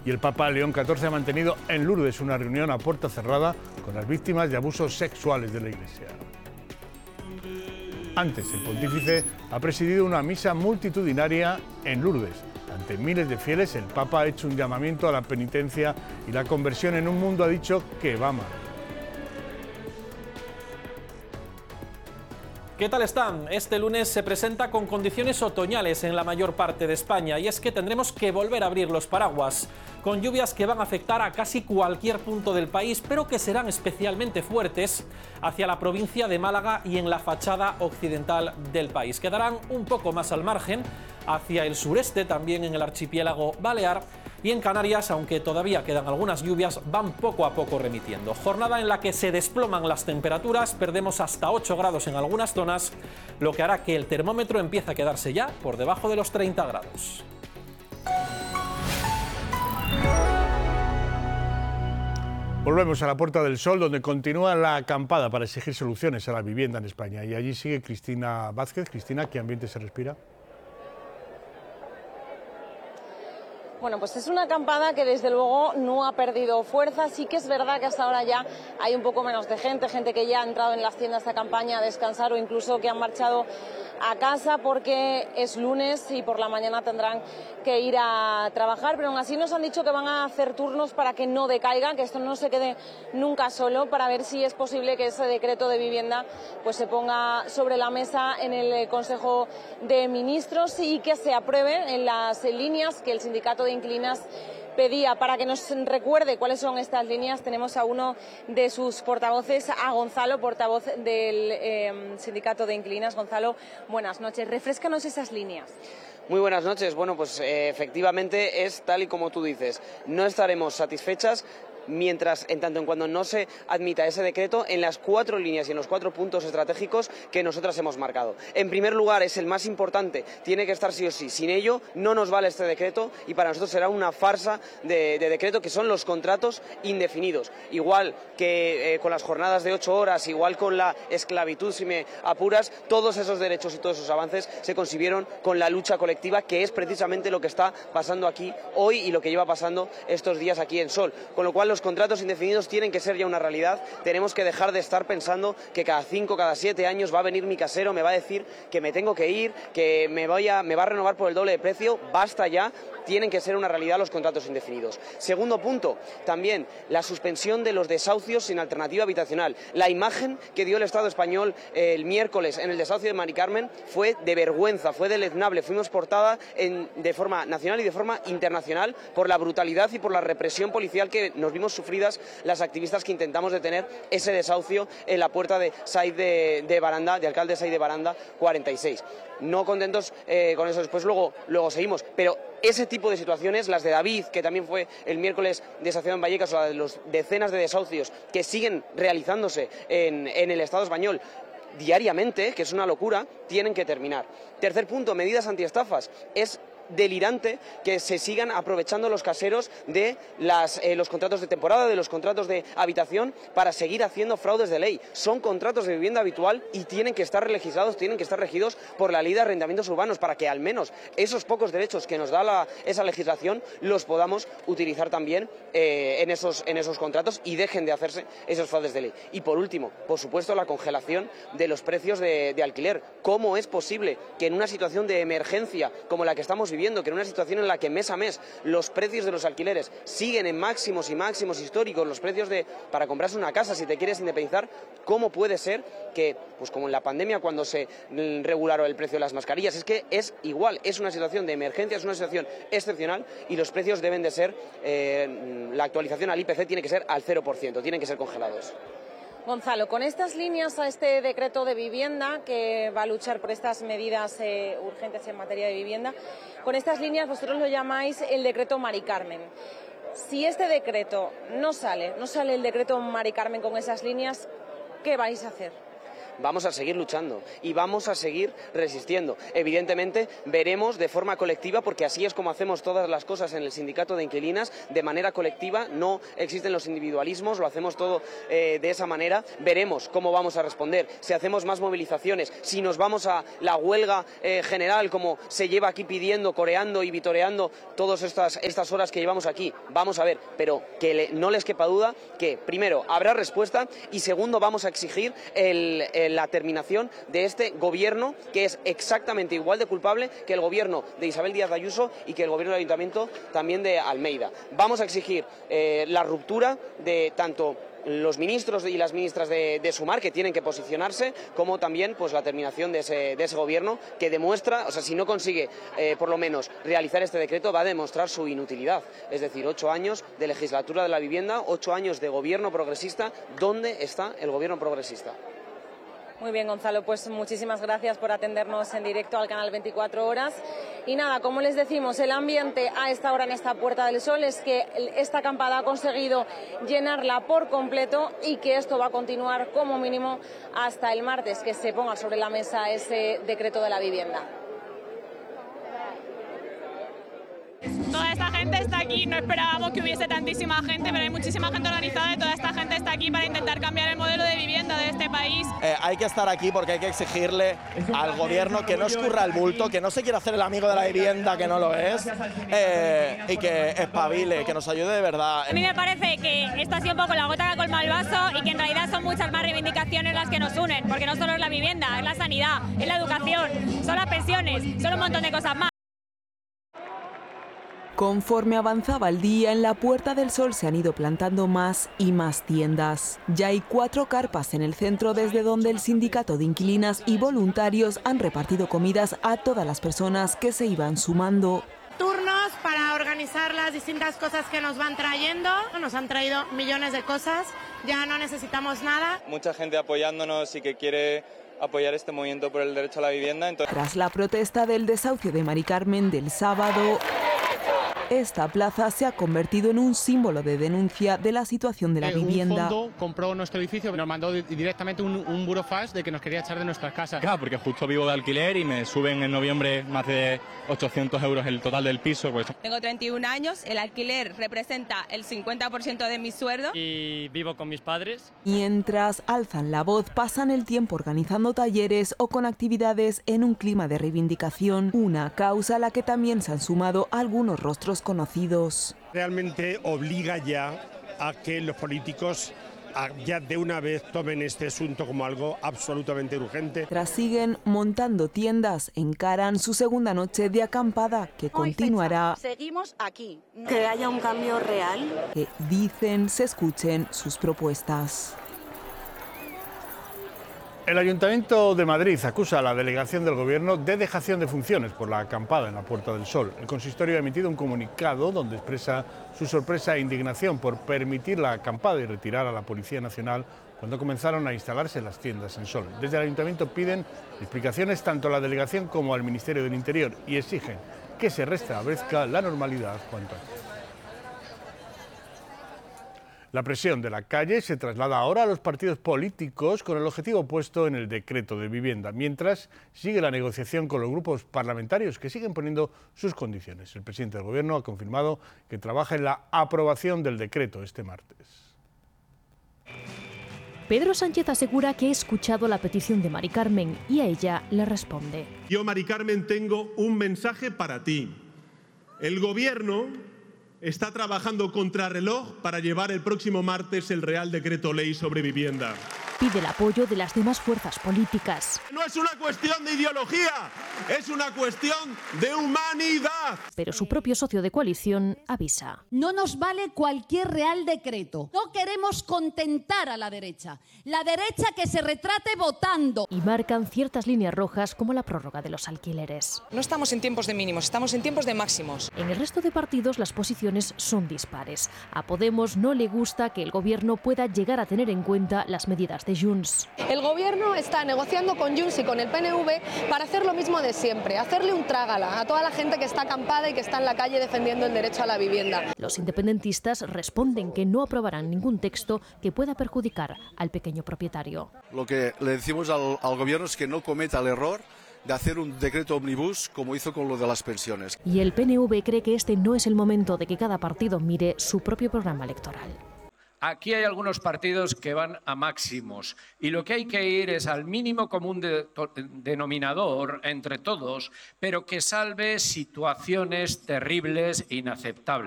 Y el Papa León XIV ha mantenido en Lourdes una reunión a puerta cerrada con las víctimas de abusos sexuales de la Iglesia. Antes, el pontífice ha presidido una misa multitudinaria en Lourdes. Ante miles de fieles, el Papa ha hecho un llamamiento a la penitencia y la conversión en un mundo, ha dicho, que va mal. ¿Qué tal están? Este lunes se presenta con condiciones otoñales en la mayor parte de España, y es que tendremos que volver a abrir los paraguas, con lluvias que van a afectar a casi cualquier punto del país, pero que serán especialmente fuertes hacia la provincia de Málaga y en la fachada occidental del país. Quedarán un poco más al margen, hacia el sureste, también en el archipiélago balear, y en Canarias, aunque todavía quedan algunas lluvias, van poco a poco remitiendo. Jornada en la que se desploman las temperaturas, perdemos hasta 8 grados en algunas zonas, lo que hará que el termómetro empiece a quedarse ya por debajo de los 30 grados. Volvemos a la Puerta del Sol, donde continúa la acampada para exigir soluciones a la vivienda en España. Y allí sigue Cristina Vázquez. Cristina, ¿qué ambiente se respira? Bueno, pues es una acampada que desde luego no ha perdido fuerza. Sí que es verdad que hasta ahora ya hay un poco menos de gente que ya ha entrado en las tiendas de campaña a descansar o incluso que han marchado a casa porque es lunes y por la mañana tendrán que ir a trabajar, pero aún así nos han dicho que van a hacer turnos para que no decaiga, que esto no se quede nunca solo, para ver si es posible que ese decreto de vivienda pues se ponga sobre la mesa en el Consejo de Ministros y que se apruebe en las líneas que el sindicato de inquilinas pedía. Para que nos recuerde cuáles son estas líneas, tenemos a uno de sus portavoces, a Gonzalo, portavoz del sindicato de inquilinas. Gonzalo, buenas noches. Refréscanos esas líneas. Muy buenas noches. Bueno, pues efectivamente es tal y como tú dices. No estaremos satisfechas en tanto en cuando no se admita ese decreto en las 4 líneas y en los 4 puntos estratégicos que nosotras hemos marcado. En primer lugar, es el más importante, tiene que estar sí o sí. Sin ello no nos vale este decreto y para nosotros será una farsa de decreto, que son los contratos indefinidos. Igual que con las jornadas de 8 horas, igual con la esclavitud, si me apuras, todos esos derechos y todos esos avances se consiguieron con la lucha colectiva, que es precisamente lo que está pasando aquí hoy y lo que lleva pasando estos días aquí en Sol. Con lo cual los contratos indefinidos tienen que ser ya una realidad. Tenemos que dejar de estar pensando que cada 5, cada 7 años va a venir mi casero, me va a decir que me tengo que ir, que me va a renovar por el doble de precio. Basta ya. Tienen que ser una realidad los contratos indefinidos. Segundo punto, también la suspensión de los desahucios sin alternativa habitacional. La imagen que dio el Estado español el miércoles en el desahucio de Mari Carmen fue de vergüenza, fue deleznable. Fuimos portada de forma nacional y de forma internacional por la brutalidad y por la represión policial que nos vimos sufridas las activistas que intentamos detener ese desahucio en la puerta de Said de Baranda, de Alcalde Said de Baranda 46. No contentos con eso, después luego seguimos, pero ese tipo de situaciones, las de David, que también fue el miércoles desahuciado en Vallecas, o la de los decenas de desahucios que siguen realizándose en el Estado español diariamente, que es una locura, tienen que terminar. Tercer punto, medidas antiestafas. Es delirante que se sigan aprovechando los caseros de los contratos de temporada, de los contratos de habitación, para seguir haciendo fraudes de ley. Son contratos de vivienda habitual y tienen que estar legislados, tienen que estar regidos por la Ley de Arrendamientos Urbanos, para que al menos esos pocos derechos que nos da esa legislación los podamos utilizar también en esos contratos y dejen de hacerse esos fraudes de ley. Y por último, por supuesto, la congelación de los precios de alquiler. ¿Cómo es posible que en una situación de emergencia como la que estamos viviendo, que en una situación en la que mes a mes los precios de los alquileres siguen en máximos y máximos históricos, los precios para comprarse una casa si te quieres independizar, cómo puede ser que, pues como en la pandemia cuando se regularon el precio de las mascarillas, es que es igual, es una situación de emergencia, es una situación excepcional y los precios deben de ser, la actualización al IPC tiene que ser al 0%, tienen que ser congelados. Gonzalo, con estas líneas a este decreto de vivienda que va a luchar por estas medidas urgentes en materia de vivienda, con estas líneas vosotros lo llamáis el decreto Mari Carmen. Si este decreto no sale el decreto Mari Carmen con esas líneas, ¿qué vais a hacer? vamos a seguir luchando y vamos a seguir resistiendo. Evidentemente veremos de forma colectiva, porque así es como hacemos todas las cosas en el sindicato de inquilinas, de manera colectiva, no existen los individualismos, lo hacemos todo de esa manera. Veremos cómo vamos a responder, si hacemos más movilizaciones, si nos vamos a la huelga general, como se lleva aquí pidiendo, coreando y vitoreando todas estas horas que llevamos aquí. Vamos a ver, pero que no les quepa duda que, primero, habrá respuesta y, segundo, vamos a exigir la terminación de este gobierno, que es exactamente igual de culpable que el gobierno de Isabel Díaz Ayuso y que el gobierno del Ayuntamiento también de Almeida. Vamos a exigir la ruptura de tanto los ministros y las ministras de Sumar, que tienen que posicionarse, como también pues la terminación de ese gobierno, que demuestra, o sea, si no consigue por lo menos realizar este decreto, va a demostrar su inutilidad. Es decir, 8 años de legislatura de la vivienda, 8 años de gobierno progresista. ¿Dónde está el gobierno progresista? Muy bien, Gonzalo, pues muchísimas gracias por atendernos en directo al canal 24 Horas. Y nada, como les decimos, el ambiente a esta hora en esta Puerta del Sol es que esta acampada ha conseguido llenarla por completo y que esto va a continuar como mínimo hasta el martes, que se ponga sobre la mesa ese decreto de la vivienda. Toda esta gente está aquí, no esperábamos que hubiese tantísima gente, pero hay muchísima gente organizada y toda esta gente está aquí para intentar cambiar el modelo de vivienda de este país. Hay que estar aquí porque hay que exigirle al gobierno que no escurra el bulto, que no se quiera hacer el amigo de la vivienda, que no lo es, y que espabile, que nos ayude de verdad. A mí me parece que esto ha sido un poco la gota que colma el vaso y que en realidad son muchas más reivindicaciones las que nos unen, porque no solo es la vivienda, es la sanidad, es la educación, son las pensiones, son un montón de cosas más. Conforme avanzaba el día, en la Puerta del Sol se han ido plantando más y más tiendas. Ya hay 4 carpas en el centro desde donde el sindicato de inquilinas y voluntarios han repartido comidas a todas las personas que se iban sumando. Turnos para organizar las distintas cosas que nos van trayendo. Nos han traído millones de cosas, ya no necesitamos nada. Mucha gente apoyándonos y que quiere apoyar este movimiento por el derecho a la vivienda. Tras la protesta del desahucio de Mari Carmen del sábado, esta plaza se ha convertido en un símbolo de denuncia de la situación de la vivienda. Un fondo compró nuestro edificio, nos mandó directamente un burofax de que nos quería echar de nuestras casas. Claro, porque justo vivo de alquiler y me suben en noviembre más de 800 euros el total del piso. Pues. Tengo 31 años, el alquiler representa el 50% de mi sueldo. Y vivo con mis padres. Mientras alzan la voz, pasan el tiempo organizando talleres o con actividades en un clima de reivindicación, una causa a la que también se han sumado algunos rostros conocidos. Realmente obliga ya a que los políticos ya de una vez tomen este asunto como algo absolutamente urgente. Tras siguen montando tiendas, encaran su segunda noche de acampada que continuará. Seguimos aquí. Que haya un cambio real. Que dicen se escuchen sus propuestas. El Ayuntamiento de Madrid acusa a la delegación del Gobierno de dejación de funciones por la acampada en la Puerta del Sol. El consistorio ha emitido un comunicado donde expresa su sorpresa e indignación por permitir la acampada y retirar a la Policía Nacional cuando comenzaron a instalarse las tiendas en Sol. Desde el Ayuntamiento piden explicaciones tanto a la delegación como al Ministerio del Interior y exigen que se restablezca la normalidad cuanto antes. La presión de la calle se traslada ahora a los partidos políticos con el objetivo puesto en el decreto de vivienda, mientras sigue la negociación con los grupos parlamentarios que siguen poniendo sus condiciones. El presidente del Gobierno ha confirmado que trabaja en la aprobación del decreto este martes. Pedro Sánchez asegura que ha escuchado la petición de Mari Carmen y a ella le responde. Yo, Mari Carmen, tengo un mensaje para ti. El Gobierno está trabajando contrarreloj para llevar el próximo martes el Real Decreto Ley sobre vivienda. Pide el apoyo de las demás fuerzas políticas. No es una cuestión de ideología, es una cuestión de humanidad. Pero su propio socio de coalición avisa. No nos vale cualquier Real Decreto. No queremos contentar a la derecha. La derecha que se retrate votando. Y marcan ciertas líneas rojas como la prórroga de los alquileres. No estamos en tiempos de mínimos, estamos en tiempos de máximos. En el resto de partidos las posiciones son dispares. A Podemos no le gusta que el Gobierno pueda llegar a tener en cuenta las medidas de Junts. El Gobierno está negociando con Junts y con el PNV para hacer lo mismo de siempre, hacerle un trágala a toda la gente que está acampada y que está en la calle defendiendo el derecho a la vivienda. Los independentistas responden que no aprobarán ningún texto que pueda perjudicar al pequeño propietario. Lo que le decimos al Gobierno es que no cometa el error de hacer un decreto omnibus como hizo con lo de las pensiones. Y el PNV cree que este no es el momento de que cada partido mire su propio programa electoral. Aquí hay algunos partidos que van a máximos y lo que hay que ir es al mínimo común denominador entre todos, pero que salve situaciones terribles e inaceptables.